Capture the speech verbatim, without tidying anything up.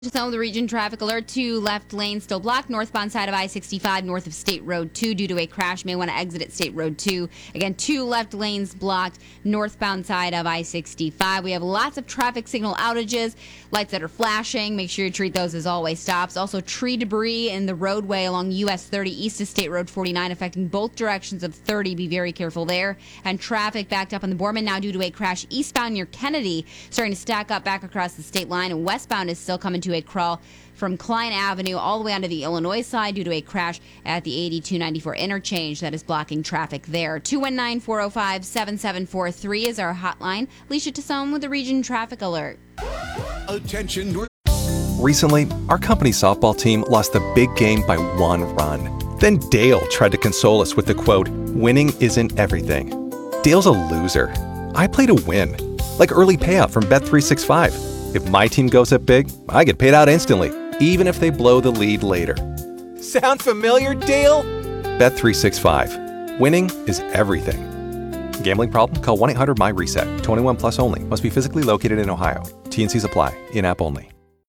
Just on the region traffic alert, two left lanes still blocked, northbound side of I sixty-five, north of State Road two, due to a crash. May want to exit at State Road two. Again, two left lanes blocked, northbound side of I sixty-five. We have lots of traffic signal outages, lights that are flashing. Make sure you treat those as always stops. Also, tree debris in the roadway along U S thirty east of State Road forty-nine, affecting both directions of thirty. Be very careful there. And traffic backed up on the Borman now due to a crash eastbound near Kennedy, starting to stack up back across the state line. And westbound is still coming to a crawl from Klein Avenue all the way onto the Illinois side due to a crash at the eighty-two ninety-four interchange that is blocking traffic there. two one nine, four oh five, seven seven four three is our hotline. Alicia Tassone with the Region Traffic Alert. Attention North. Recently, our company softball team lost the big game by one run. Then Dale tried to console us with the quote, "Winning isn't everything." Dale's a loser. I play to win, like early payout from Bet three sixty-five. If my team goes up big, I get paid out instantly, even if they blow the lead later. Sound familiar, Dale? Bet three sixty-five. Winning is everything. Gambling problem? Call one eight hundred M Y RESET. twenty-one plus only. Must be physically located in Ohio. T and Cs apply. In-app only.